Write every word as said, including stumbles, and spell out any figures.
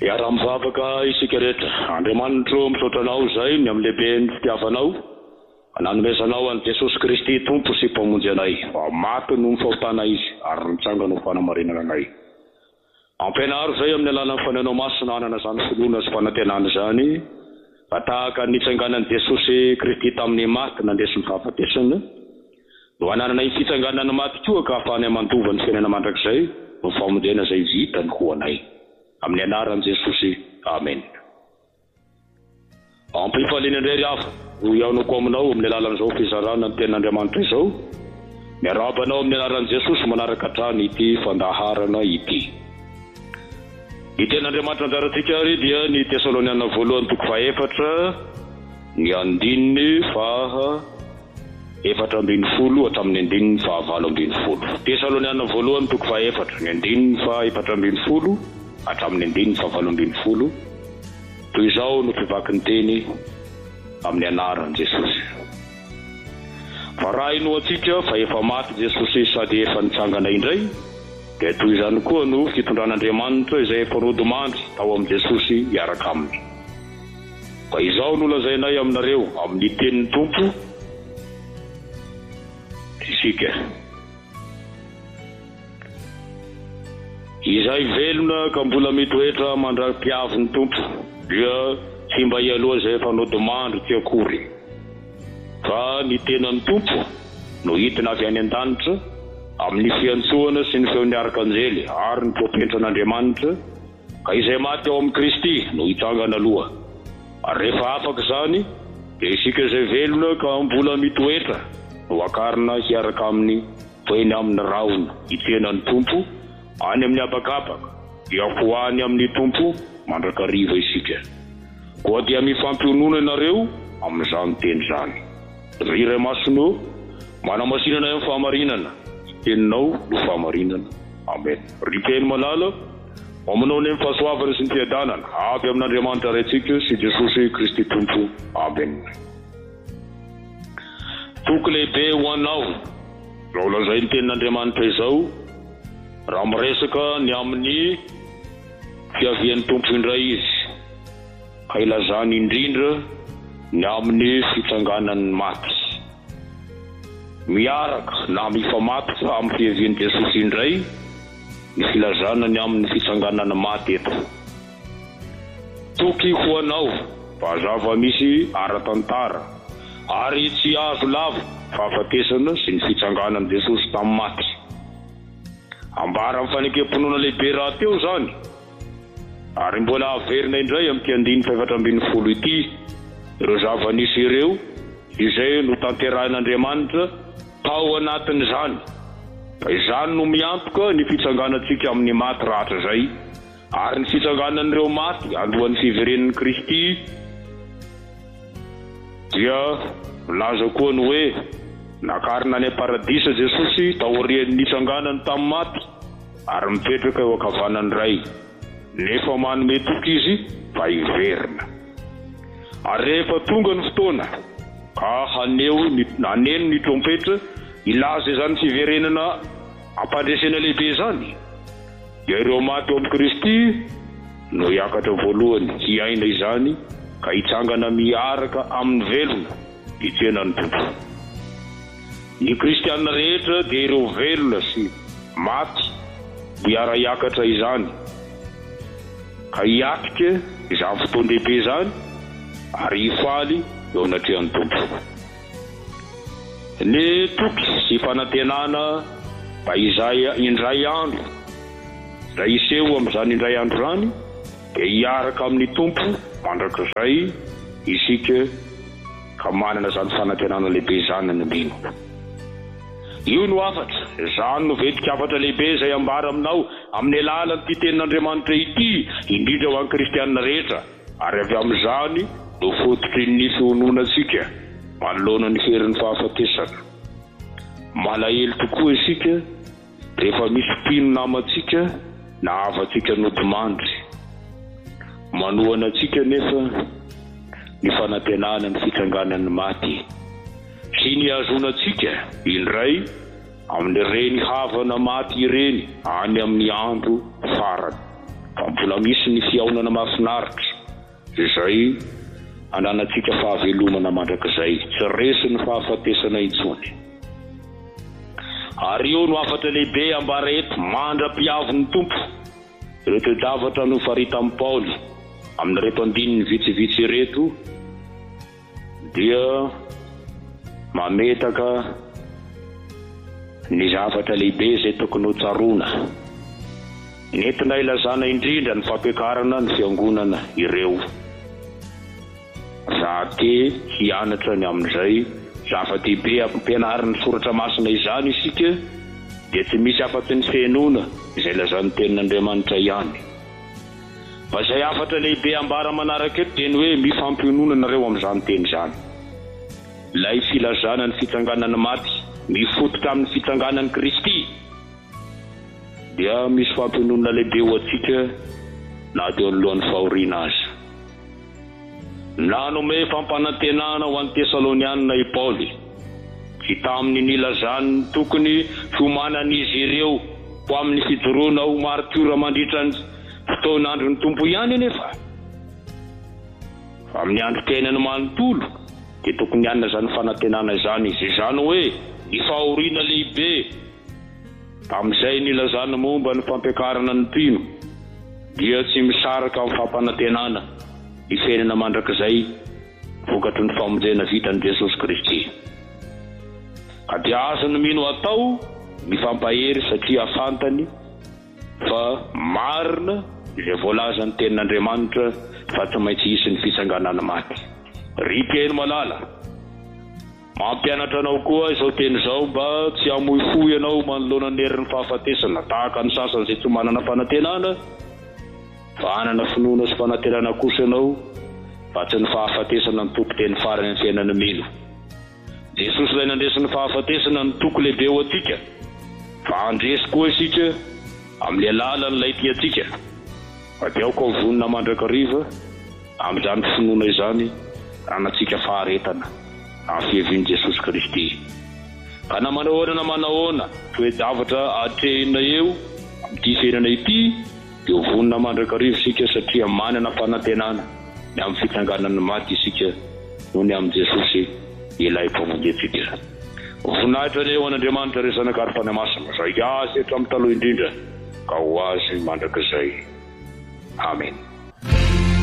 Ya raha mivavaka isika rehetra, Andriamanitra misaotra anao zay ny amin'ny lehibe ny fitiavanao, nanomezanao an'i Jesosy Kristy tompo sy mpamonjy anay, maty no mifahotana izy ary nitsangana ho fanamarinana anay. Ampianaro zay amin'ny alalan'ny fanenao masina anana zany finoana sy fanantenana zany, fa tahaka nitsanganan'i Jesosy Kristy tamin'ny maty nandesy ny fahafatesana, no ananana ny fitsanganana maty koa ka ahafahany mandova ny fiainana mandrakizay, no famonjena zay vitany ho anay. Amin'ny anaran'i Jesosy, amen. Ampifaliana indray hafa, ho iaonako aminao amin'ny alalan'izao fizarana ny tenin'Andriamanitra izao, miarabanao amin'ny anaran'i Jesosy manaraka hatrany ity fandaharana ity. Ny tenin'Andriamanitra anjarantsika ary dia ny Tesaloniana voalohany toko fahaefatra, ny andininy faha efatra ambin'ny folo hatramin'ny andininy faha valo ambin'ny folo. Tesaloniana voalohany toko fahaefatra, ny andininy faha efatra ambin'ny folo hatramin'ny andininy faha valo ambin'ny folo. Toy izao no fivaky ny teny amin'ny anaran'i Jesosy. Fa raha inoantsika fa efa maty Jesosy sady efa nitsangana indray, dia toy izany koa no fitondran'Andriamanitra izay efa nodomandry tao amin'i Jesosy hiaraka aminy. Fa izao no lazainay aminareo amin'ny tenin'ny Tompo isika. Izay velona ka mbola mitoetra mandra-piavin'ny Tompo, dia tsy mba hialoha izay efa nodomandry tsy akory. Fa ny tenan'ny Tompo no hitina avy any an-danitra amin'ny fiantsoana sy ny feon'ny arkanjely ary ny popentra'Andriamanitra, ka izay maty ao amin'ny Kristy no hitsangana aloha. Ary rehefa afaka izany, dia isika izay velona ka mbola mitoetra no akarina hiaraka amin'ny toeny amin'ny rahona hitenan'ny Tompo any amin'ny abakabaka, dia hoany amin'ny Tompo mandrakariva isika. Koa dia mifampionona ianareo amin'izany teny zany. Ry Ray masonao, manamasinana amin'ny fahamarinana, teninao no fahamarinana. Amen. Ry teny malala, aminao ny fahasoavana sy ny fiadanana avy amin'Andriamanitra raintsika sy Jesosy Kristy Tompo. Amen. Toky lehibe ho anao, raha lazay ny tenin'Andriamanitra izao, raha miresaka ny amin'ny fiavian'ny Tompo indray izy, ka ilazany indrindra ny amin'ny fitsanganan'ny maty. Miaraka na mifamatotra amin'ny fiavian'i Jesosy indray ny filazana ny amin'ny fitsanganan'ny maty eto. Toky ho anao fa zava-misy ara-tantara ary tsy azo lava fahafatesana sy ny fitsanganan'i Jesosy tamin'ny maty. Ambara amin'ny fanekam-ponoana lehibe raha teo zany, ary mbola averina indray amin'ny andininy faha efatra ambin'ny folo ity, ireo zava-nisy ireo izay no tanterahin'Andriamanitra tao anatin'izany. Fa izany no miantoka ny fitsanganantsika amin'ny maty ratra zay, ary ny fitsanganan'ireo maty andohan'ny fiverenan'i Kristy dia milaza koa ny hoe nakarina any paradisa Jesosy taorian'ny nitsanganany tamin'ny maty ary mipetraka eo ankavanany ray, nefa manome toky izy fa hiverina. Ary rehefa tonga ny fotoana ka haneo haneno ny trompetra ilaza izany fiverenana ampandresena lehibe zany, dia ireo maty ao amin'ny Kristy no hiakatra voalohany hiaina izany ka hitsangana miaraka amin'ny velona hitenan'ny Tompo. Ny kristianina rehetra dia ireo velona sy maty hiara hiakatra izany, ka hiatika izany fotoan-dehibe zany ary hifaly eo anatrehan'ny Tompo. Ny toky sy fanantenana mba izay indray andro izay iseho amin'izany indray andro zany, dia hiaraka amin'ny Tompo mandrakizay isika ka manana zany fanantenana lehibe zany ny mino. Io no afatra, zany no vetika afatra lehibe izay ambara aminao amin'ny alalan'ity tenin'Andriamanitra ity indrindra ho an'ny kristianina rehetra, ary avy amin'izany no fototry ny fiononatsika manoloana ny ferin'ny fahafatesana. Malahelo tokoa isika rehefa misy mpino namantsika na havatsika nodomandry, manohana atsika nefa ny fanantenana ny fitsanganan'ny maty sy ny azonantsika indray amin'ny reny havana maty ireny any amin'ny andro farany. Fa mbola misy ny fiaonana mahafinaritra izay ananantsika fahavelomana mandrakizay, tsy resy ny fahafatesana intsony. Ary io no afatra lehibe ambara eto mandra-piavy ny tompo ireto davatra no farita amin'ny Paoly amin'ireto andininy vitsivitsy ireto dia mametaka ny zavatra lehibe izay tokony ho tsaroana. Nentina ilazana indrindra ny fampiakarana ny fiangonana ireo. Za te hianatra ny amin'izay zava-dehibe ampianarana soratra masina izany isika dia tsy misy afa-tsy ny fenona izay lazan'ny tenin'Andriamanitra ihany. Fa izay afatra lehibe ambara manaraka eto dia ny hoe mifampionona nareo amin'izany teny izany. Ilay filazana ny fitsanganana maty mifototra amin'ny fitsanganan'i Kristy dia misy fampionona lehibe ho antsika na dia alohan'ny fahoriana azy. Nanome fampanantenana ho an'ny Tesalonianina i Paoly sy tamin'ny nilazany tokony fiomanan'izy ireo ho amin'ny fijoroana ho martiora mandritra ny fotoan'andron'ny tompo ihany nefa. Fa amin'ny andro tenany manontolo dia tokony hanina izany fanantenana izany izy. Izany hoe ny fahoriana lehibe tamin'izay nilazana momba ny fampiakarana ny mpino dia tsy misaraka amin'ny fampanantenana ny fiainana mandrakizay vokatry ny famonjena vitan'i Jesosy Kristy. Ka dia azony mino atao mifampahery satria fantany fa marina izay voalazan'ny tenin'Andriamanitra fa tsy maintsy hisy ny fitsanganana maty. Ripeny malala mampianatra anao koa izao teny izao mba tsy hamoifoy ianao manoloana ny herin'ny fahafatesana tahaka ny sasany izay tsy manana fanantenana fa anana finoana sy fanantenana kosa ianao fa tsy ny fahafatesana ny tompo teny farany ny fiainana milo. Jesosy ilay nandresy ny fahafatesana ny toko lehibe ho antsika fa andresy koa isika amin'ny alalan'ilay tiantsika. Fa dia ao ka vonona mandrakariva amin'izany finoana izany anantsika faharetana amin'ny fiavian'i Jesosy Kristy. Ka na manahoana na manahoana toe davatra atrehina eo amin'ity fiainana ity dia vonona mandrakariva isika satria manana fanantenana ny amin'ny fitsanganana maty isika noho ny amin'ny Jesosy ilay mpamonjentsika. Voninahitra ny eo an'Andriamanitra ry zanakary fanamasina izay azy eto amin'ny taloha indrindra ka ho azy mandrakizay. Amen.